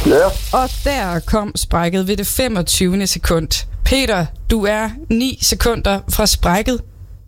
Ja. Og der kom sprækket ved det 25. sekund. Peter, du er 9 sekunder fra sprækket.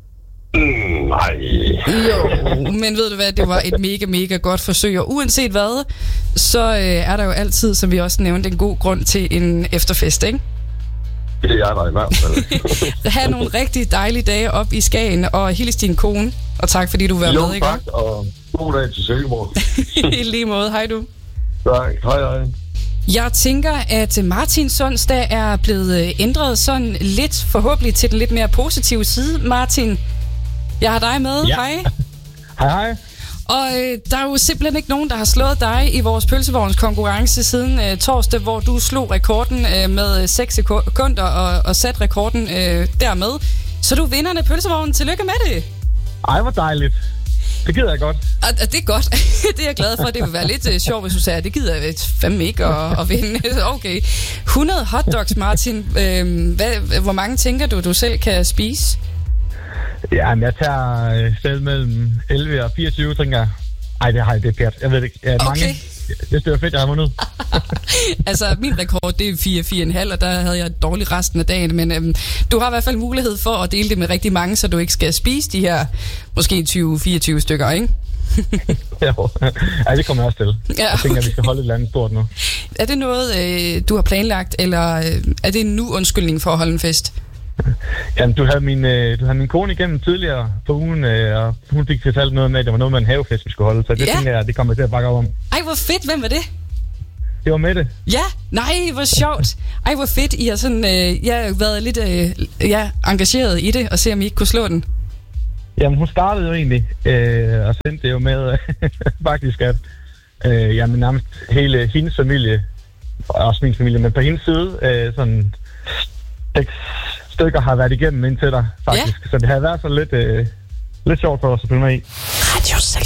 Nej. Jo, men ved du hvad, det var et mega godt forsøg, og uanset hvad, så er der jo altid, som vi også nævnte, en god grund til en efterfest, ikke? Det er jeg der i hvert fald. Ha' nogle rigtig dejlige dage op i Skagen, og hils din kone, og tak fordi du var med, ikke? Jo, tak, og god dag til Silkeborg. I lige måde, hej du. Tak, hej. Jeg tænker, at Martins onsdag er blevet ændret sådan lidt, forhåbentlig til den lidt mere positive side. Martin, jeg har dig med. Ja. Hej. Hej. Og der er jo simpelthen ikke nogen, der har slået dig i vores pølsevogns konkurrence siden torsdag, hvor du slog rekorden med 6 sekunder og satte rekorden dermed. Så du vinderne af pølsevognen. Tillykke med det. Ej, hvor dejligt. Det gider jeg godt. Og det er godt. Det er jeg glad for. Det vil være lidt sjovt, hvis du sagde, det gider jeg fandme ikke at vinde. Okay. 100 hotdogs, Martin. Hvor mange tænker du selv kan spise? Ja, men jeg tager sted mellem 11 og 24, tænker jeg. Ej, det er pært. Jeg ved det ikke. Ja, Okay. Mange. Det er fedt, jeg har vundet. Altså, min rekord, det er 4,5, og der havde jeg dårligt resten af dagen. Men du har i hvert fald mulighed for at dele det med rigtig mange, så du ikke skal spise de her måske 20-24 stykker, ikke? Ja, det kommer jeg også til. Ja. Jeg tænker, at vi skal holde et eller andet stort nu. Er det noget, du har planlagt, eller er det en undskyldning for at holde en fest? Jamen, du havde min kone igennem tidligere på ugen, og hun fik fortalt noget med, at det var noget med en havefest, vi skulle holde. Så det tænker jeg, det kommer jeg til at bakke op om. Ej, hvor fedt. Hvem var det? Det var Mette. Ja, nej, hvor sjovt. Ej, hvor fedt. I har sådan, jeg har været lidt engageret i det, og se, om I ikke kunne slå den. Jamen, hun startede jo egentlig, og sendte det jo med, faktisk, at jamen, nærmest hele hendes familie, også min familie, men på hendes side, sådan 6 stykker har været igennem indtil dig, faktisk. Ja. Så det har været så lidt sjovt for os at følge med i.